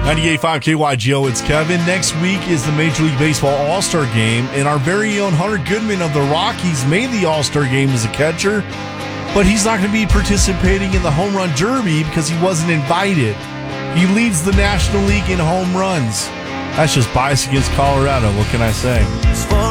98.5 KYGO, it's Kevin. Next week is the Major League Baseball All-Star Game, and our very own Hunter Goodman of the Rockies made the All-Star Game as a catcher, but he's not going to be participating in the Home Run Derby because he wasn't invited. He leads the National League in home runs. That's just bias against Colorado. What can I say?